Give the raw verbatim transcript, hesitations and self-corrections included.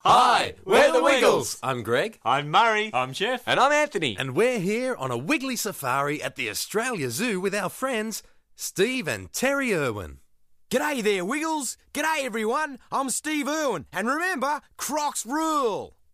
Hi, we're the Wiggles. I'm Greg. I'm Murray. I'm Jeff. And I'm Anthony. And we're here on a wiggly safari at the Australia Zoo with our friends Steve and Terry Irwin. G'day there, Wiggles. G'day, everyone. I'm Steve Irwin. And remember, Crocs rule.